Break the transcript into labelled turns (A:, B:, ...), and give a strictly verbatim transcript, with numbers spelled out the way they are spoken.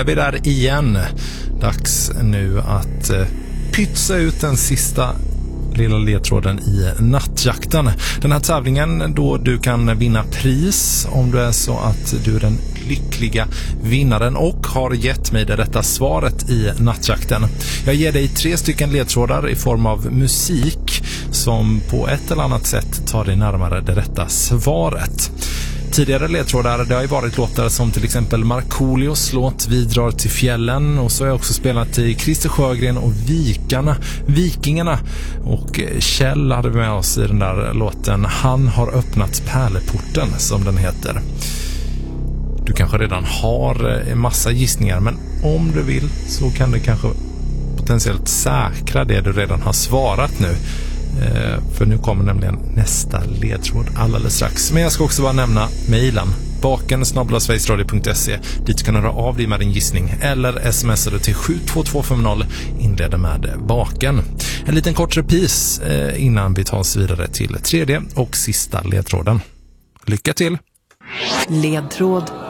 A: är vi där igen. Dags nu att eh, pytsa ut den sista lilla ledtråden i nattjakten. Den här tävlingen då du kan vinna pris om du är så att du är den lyckliga vinnaren och har gett mig det rätta svaret i nattjakten. Jag ger dig tre stycken ledtrådar i form av musik som på ett eller annat sätt tar dig närmare det rätta svaret. Tidigare ledtrådar, det har ju varit låtar som till exempel Markoolios låt Vi drar till fjällen, och så har jag också spelat i Christer Sjögren och Vikarna, Vikingarna, och Kjell hade med oss i den där låten Han har öppnat pärleporten, som den heter. Du kanske redan har en massa gissningar, men om du vill så kan du kanske potentiellt säkra det du redan har svarat nu. För nu kommer nämligen nästa ledtråd alldeles strax. Men jag ska också bara nämna mejlen baken snabel-a sverigesradio punkt se. Dit kan du höra av dig med din gissning eller smsa det till sju två två fem noll. Inleder med baken. En liten kort repris innan vi tar oss vidare till tredje och sista ledtråden. Lycka till!
B: Ledtråd